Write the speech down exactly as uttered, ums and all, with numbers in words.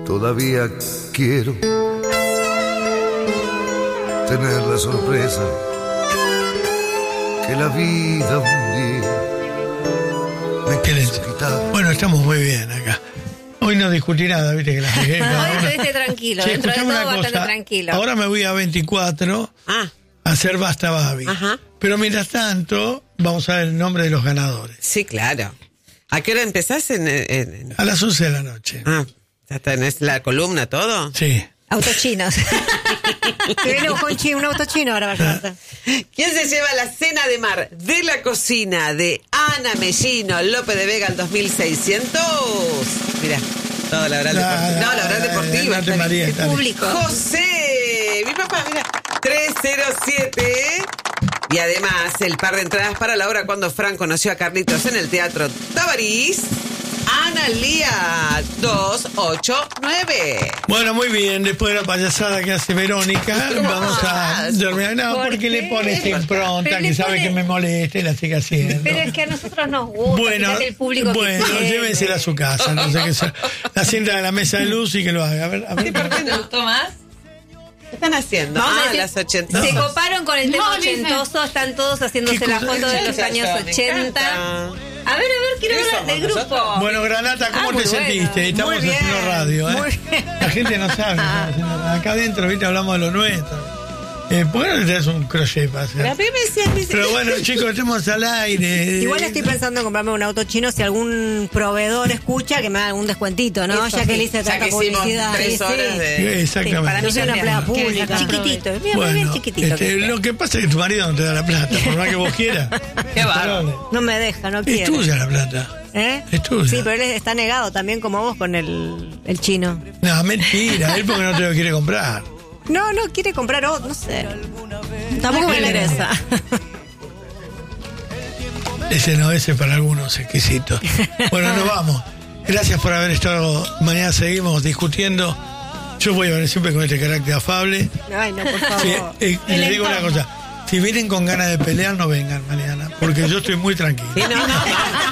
Todavía quiero tener la sorpresa que la vida un día me quiso quitar. Bueno, estamos muy bien acá. Hoy no discutí nada, viste que la dejé. Hoy estuviste tranquilo, Che, dentro de todo una bastante cosa. tranquilo. Ahora me voy a veinticuatro Ah, a hacer Basta Babi. Ajá. Pero mientras tanto, vamos a ver el nombre de los ganadores. sí, claro. ¿A qué hora empezás? En, en- en- A las once de la noche. Ah, ¿ya tenés la columna, todo? Sí. Autos chinos. Te viene un conchi, un auto chino ahora, ¿verdad? ¿Quién se lleva la cena de mar de la cocina de Ana Mellino López de Vega al dos mil seiscientos? Mirá, toda la oral La- deportiva. No, la oral la- deportiva. la- la- María, El dale. público. José, mi papá, mira, tres cero siete. Y además, el par de entradas para la obra Cuando Fran conoció a Carlitos en el Teatro Tabarís. Ana Lía, dos ocho nueve. Bueno, muy bien. Después de la payasada que hace Verónica, vamos a dormir. No, ¿Por porque le qué? pone esa impronta Pero que le sabe pone- que me molesta y la sigue haciendo. Pero es que a nosotros nos gusta. Bueno, fíjate el público bueno, que tiene. llévensela a su casa. Entonces, que se, la sienta en la mesa de luz y que lo haga. A ver, a ver. ¿Por qué no? Tomás. ¿Qué están haciendo? Vamos a Ah, decir, las ochenta. se coparon con el tema No, dice. ochentoso, están todos haciéndose ¿Qué la cosa? foto de los Ya, años ya, me ochenta. encanta. A ver, a ver, quiero ¿Qué hablar somos del grupo. nosotros? Bueno, Granata, ¿cómo Ah, te muy bueno. sentiste? Estamos Muy bien, haciendo radio, ¿eh? muy bien. La gente no sabe. estamos haciendo radio. Acá adentro, ¿viste? Hablamos de lo nuestro. Eh, ¿Por qué no le traes un crochet para hacer? La primera decía, me decía- Pero bueno, chicos, estemos al aire. Igual estoy pensando en comprarme un auto chino si algún proveedor escucha que me haga algún descuentito, ¿no? Eso ya que sí, le hice ya tanta que hicimos publicidad. tres y sí. horas de- Exactamente. Sí, para mí soy una empleada pública. Chiquitito, mira, muy bien Bueno, chiquitito. este, que lo que pasa es que tu marido no te da la plata, por más que vos quieras. Qué bárbaro. No me deja, no Es quiere. tuya la plata. ¿Eh? Es tuya. Sí, pero él está negado también como vos con el, el chino. No, mentira, él porque no te lo quiere comprar. No, no quiere comprar otro, no sé. Tampoco me interesa. Ese no, ese para algunos exquisito. Bueno, nos vamos. Gracias por haber estado. Mañana seguimos discutiendo. Yo voy a ver siempre con este carácter afable. Ay, no, por favor. Sí, eh, les digo una cosa. Si vienen con ganas de pelear, no vengan mañana, porque yo estoy muy tranquilo. Sí, no, no, no.